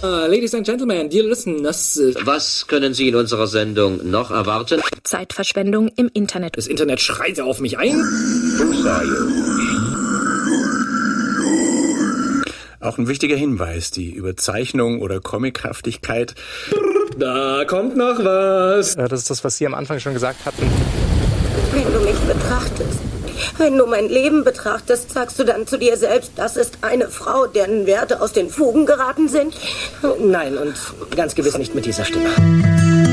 Ladies and Gentlemen, dear listeners. Was können Sie in unserer Sendung noch erwarten? Zeitverschwendung im Internet. Das Internet schreit auf mich ein. Auch ein wichtiger Hinweis, die Überzeichnung oder Comichaftigkeit. Da kommt noch was. Das ist das, was Sie am Anfang schon gesagt hatten. Wenn du mich betrachtest, wenn du mein Leben betrachtest, sagst du dann zu dir selbst, das ist eine Frau, deren Werte aus den Fugen geraten sind? Nein, und ganz gewiss nicht mit dieser Stimme.